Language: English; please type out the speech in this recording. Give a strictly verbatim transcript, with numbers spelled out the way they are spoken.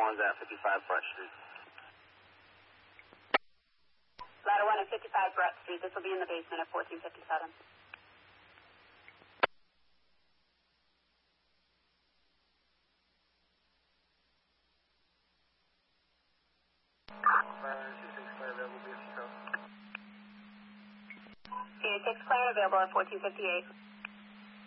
one's at fifty-five Brett Street. Ladder one at fifty-five Brett Street. This will be in the basement at fourteen fifty-seven. Okay, six clear available at fourteen fifty-eight.